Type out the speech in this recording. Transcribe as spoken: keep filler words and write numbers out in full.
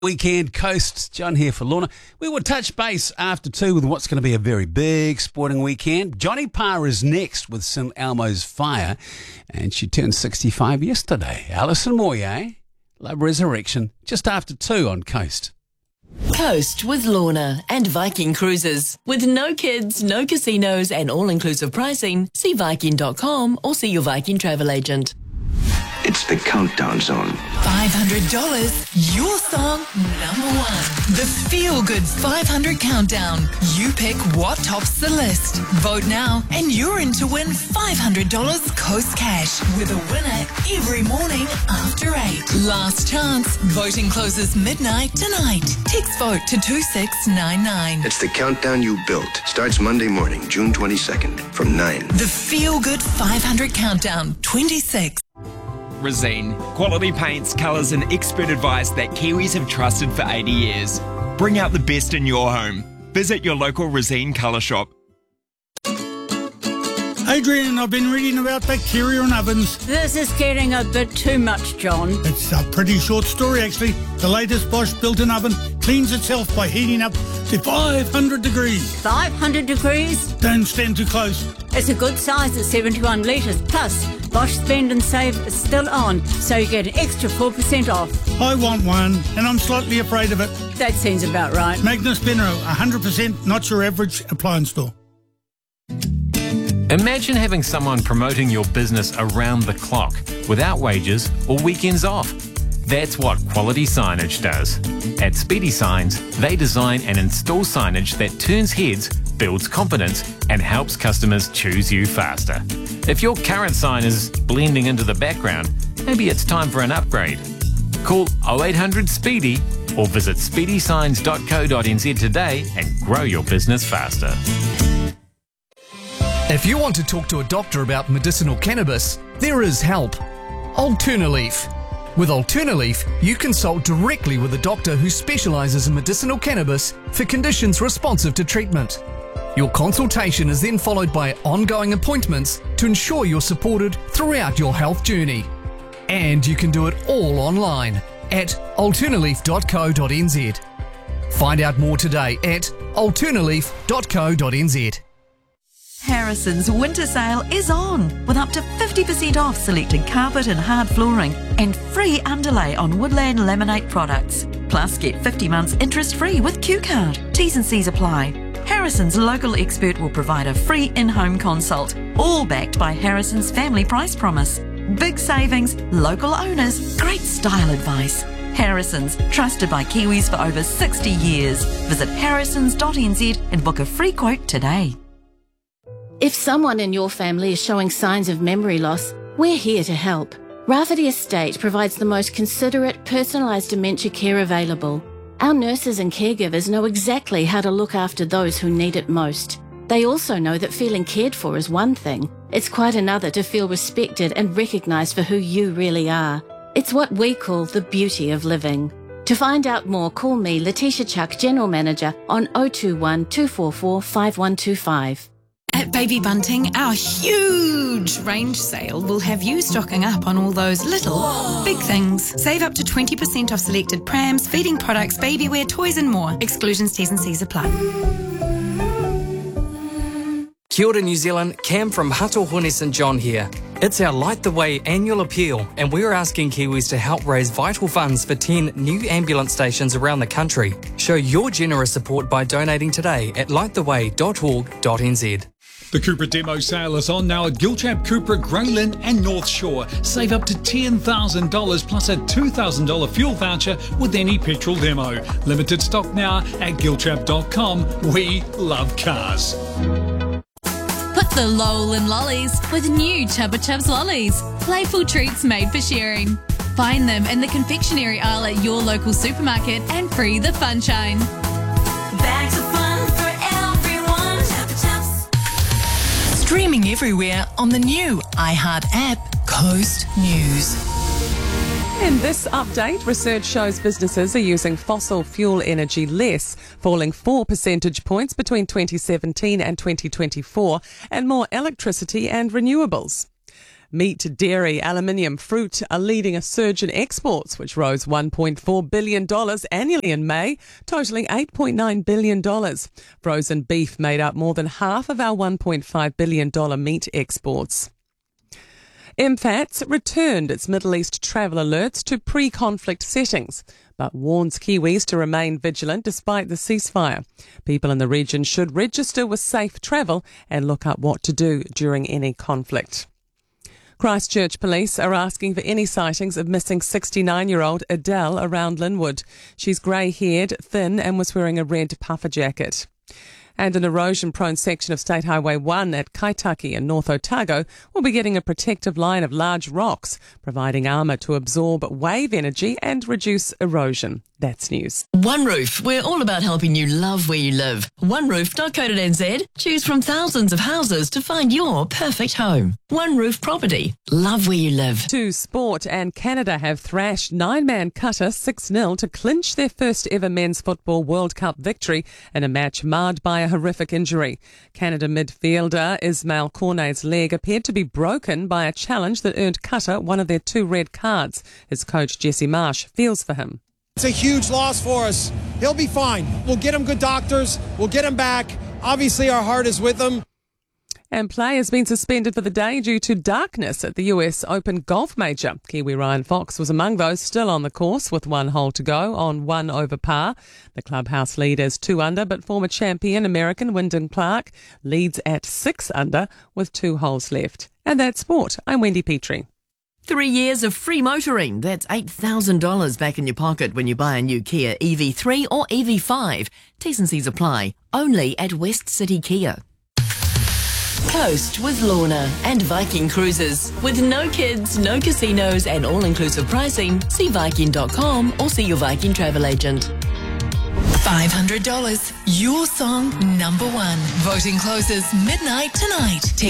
Weekend Coast, John here for Lorna. We will touch base after two with what's going to be a very big sporting weekend. Johnny Parr is next with Saint Elmo's Fire, and she turned sixty-five yesterday. Alison Moyet, Love Resurrection, just after two on Coast. Coast with Lorna and Viking Cruises. With no kids, no casinos and all-inclusive pricing, see Viking dot com or see your Viking travel agent. It's the Countdown Zone. five hundred dollars, your song number one. The Feel Good five hundred Countdown. You pick what tops the list. Vote now and you're in to win five hundred dollars Coast Cash with a winner every morning after eight. Last chance. Voting closes midnight tonight. Text vote to two six nine nine. It's the Countdown You built. Starts Monday morning, June twenty-second from nine. The Feel Good five hundred Countdown twenty-six. Resene. Quality paints, colours and expert advice that Kiwis have trusted for eighty years. Bring out the best in your home. Visit your local Resene colour shop. Adrian, I've been reading about bacteria in ovens. This is getting a bit too much, John. It's a pretty short story, actually. The latest Bosch built-in oven cleans itself by heating up to five hundred degrees. five hundred degrees? Don't stand too close. It's a good size at seventy-one litres. Plus, Bosch Spend and Save is still on, so you get an extra four percent off. I want one, and I'm slightly afraid of it. That seems about right. Magnus Benro, one hundred percent not your average appliance store. Imagine having someone promoting your business around the clock, without wages or weekends off. That's what Quality Signage does. At Speedy Signs, they design and install signage that turns heads, builds confidence, and helps customers choose you faster. If your current sign is blending into the background, maybe it's time for an upgrade. Call oh eight hundred SPEEDY or visit speedy signs dot co dot n z today and grow your business faster. If you want to talk to a doctor about medicinal cannabis, there is help. Alternaleaf. With Alternaleaf, you consult directly with a doctor who specialises in medicinal cannabis for conditions responsive to treatment. Your consultation is then followed by ongoing appointments to ensure you're supported throughout your health journey. And you can do it all online at alternaleaf dot co dot n z. Find out more today at alternaleaf dot co dot n z. Harrison's winter sale is on with up to fifty percent off selected carpet and hard flooring and free underlay on Woodland Laminate products. Plus get fifty months interest free with Q Card. T's and C's apply. Harrison's local expert will provide a free in-home consult, all backed by Harrison's family price promise. Big savings, local owners, great style advice. Harrison's, trusted by Kiwis for over sixty years. Visit harrisons dot n z and book a free quote today. If someone in your family is showing signs of memory loss, we're here to help. Rafferty Estate provides the most considerate, personalised dementia care available. Our nurses and caregivers know exactly how to look after those who need it most. They also know that feeling cared for is one thing. It's quite another to feel respected and recognised for who you really are. It's what we call the beauty of living. To find out more, call me, Letitia Chuck, General Manager, on oh two one, two four four, five one two five. At Baby Bunting, our huge range sale will have you stocking up on all those little, Whoa. big things. Save up to twenty percent off selected prams, feeding products, baby wear, toys and more. Exclusions, T's and C's apply. Kia ora New Zealand, Cam from Hatohone St John here. It's our Light the Way annual appeal, and we're asking Kiwis to help raise vital funds for ten new ambulance stations around the country. Show your generous support by donating today at light the way dot org dot n z. The Cupra demo sale is on now at Gilchap, Cupra, Greyland and North Shore. Save up to ten thousand dollars plus a two thousand dollars fuel voucher with any petrol demo. Limited stock now at gilchap dot com. We love cars. Put the lol in lollies with new Chubba Chubs lollies. Playful treats made for sharing. Find them in the confectionery aisle at your local supermarket and free the funshine. Bags of fun for everyone. Chubba Chubs. Streaming everywhere on the new iHeart app, Coast News. In this update, research shows businesses are using fossil fuel energy less, falling four percentage points between twenty seventeen and twenty twenty-four, and more electricity and renewables. Meat, dairy, aluminium, fruit are leading a surge in exports, which rose one point four billion dollars annually in May, totaling eight point nine billion dollars. Frozen beef made up more than half of our one point five billion dollars meat exports. M FATS returned its Middle East travel alerts to pre-conflict settings, but warns Kiwis to remain vigilant despite the ceasefire. People in the region should register with Safe Travel and look up what to do during any conflict. Christchurch police are asking for any sightings of missing sixty-nine-year-old Adele around Linwood. She's grey-haired, thin and was wearing a red puffer jacket. And an erosion-prone section of State Highway one at Kaitaki in North Otago will be getting a protective line of large rocks, providing armour to absorb wave energy and reduce erosion. That's news. One Roof, we're all about helping you love where you live. one roof dot co dot n z. Choose from thousands of houses to find your perfect home. One Roof Property. Love where you live. To sport, and Canada have thrashed nine-man Qatar six nil to clinch their first ever men's football World Cup victory in a match marred by a horrific injury. Canada midfielder Ismail Cornet's leg appeared to be broken by a challenge that earned Qatar one of their two red cards. His coach Jesse Marsh feels for him. It's a huge loss for us. He'll be fine. We'll get him good doctors. We'll get him back. Obviously, our heart is with him. And play has been suspended for the day due to darkness at the U S Open golf major. Kiwi Ryan Fox was among those still on the course with one hole to go on one over par. The clubhouse lead is two under, but former champion American Wyndham Clark leads at six under with two holes left. And that's sport. I'm Wendy Petrie. Three years of free motoring. That's eight thousand dollars back in your pocket when you buy a new Kia E V three or E V five. T's and C's apply. Only at West City Kia. Coast with Lorna and Viking Cruises. With no kids, no casinos and all-inclusive pricing, see Viking dot com or see your Viking travel agent. five hundred dollars. Your song number one. Voting closes midnight tonight. Text